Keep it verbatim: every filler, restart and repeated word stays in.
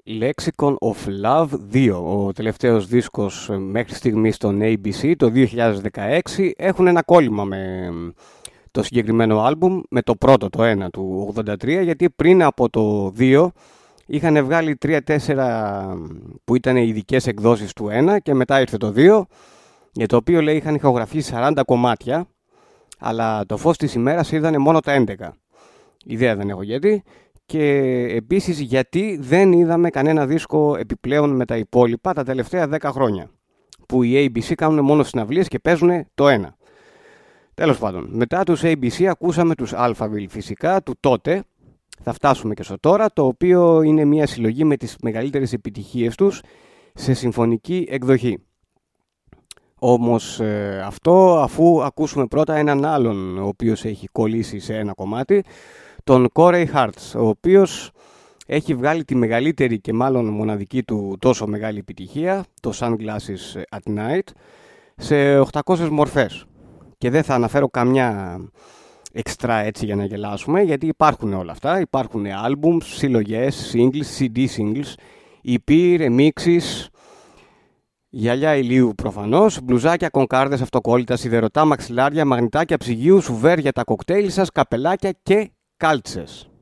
Lexicon of Love δύο, ο τελευταίος δίσκος μέχρι στιγμής στον έι μπι σι το δύο χιλιάδες δεκαέξι. Έχουν ένα κόλλημα με το συγκεκριμένο άλμπουμ, με το πρώτο, το ένα του ογδόντα τρία, γιατί πριν από το δύο είχαν βγάλει τρία τέσσερα που ήταν οι ειδικές εκδόσεις του ένα και μετά ήρθε το δύο, για το οποίο λέει είχαν ηχογραφήσει σαράντα κομμάτια, αλλά το φως της ημέρας είδανε μόνο τα έντεκα. Ιδέα δεν έχω γιατί. Και επίσης γιατί δεν είδαμε κανένα δίσκο επιπλέον με τα υπόλοιπα τα τελευταία δέκα χρόνια, που οι έι μπι σι κάνουν μόνο συναυλίες και παίζουν το ένα. Τέλος πάντων, μετά τους έι μπι σι ακούσαμε τους Alphaville φυσικά, του τότε. Θα φτάσουμε και στο τώρα, το οποίο είναι μια συλλογή με τις μεγαλύτερες επιτυχίες τους σε συμφωνική εκδοχή. Όμως ε, αυτό αφού ακούσουμε πρώτα έναν άλλον ο οποίος έχει κολλήσει σε ένα κομμάτι, τον Corey Hartz, ο οποίος έχει βγάλει τη μεγαλύτερη και μάλλον μοναδική του τόσο μεγάλη επιτυχία, το Sunglasses at Night, σε οκτακόσιες μορφές. Και δεν θα αναφέρω καμιά εξτρά έτσι για να γελάσουμε, γιατί υπάρχουν όλα αυτά. Υπάρχουν albums, συλλογές, singles, σι ντι singles, ι πι, remixes, γυαλιά ηλίου προφανώς, μπλουζάκια, κονκάρδες, αυτοκόλλητα, σιδερωτά, μαξιλάρια, μαγνητάκια ψυγείου, σουβέρ για τα κοκτέιλ σας, καπελάκια και κάλτσες.